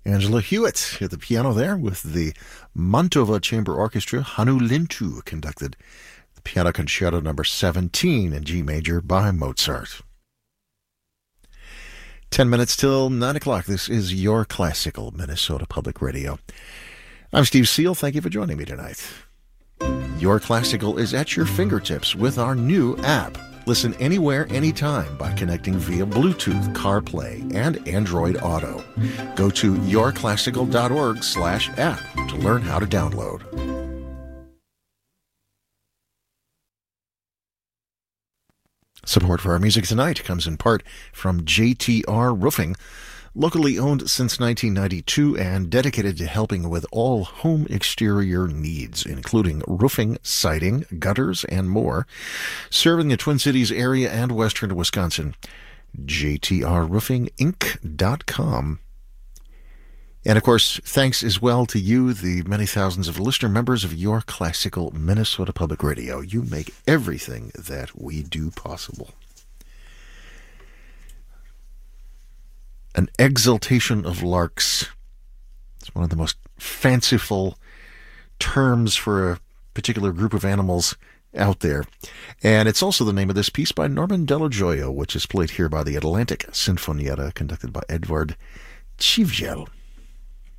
Angela Hewitt at the piano there with the Mantova Chamber Orchestra. Hannu Lintu conducted the Piano Concerto number 17 in G major by Mozart. 10 minutes till 9 o'clock. This is Your Classical, Minnesota Public Radio. I'm Steve Seal. Thank you for joining me tonight. Your Classical is at your fingertips with our new app. Listen anywhere, anytime by connecting via Bluetooth, CarPlay, and Android Auto. Go to yourclassical.org/app to learn how to download. Support for our music tonight comes in part from JTR Roofing, locally owned since 1992 and dedicated to helping with all home exterior needs, including roofing, siding, gutters, and more. Serving the Twin Cities area and western Wisconsin. JTRRoofingInc.com. And, of course, thanks as well to you, the many thousands of listener members of Your Classical Minnesota Public Radio. You make everything that we do possible. An exultation of larks. It's one of the most fanciful terms for a particular group of animals out there. And it's also the name of this piece by Norman Dello Joio, which is played here by the Atlantic Sinfonietta, conducted by Edvard Chivjel.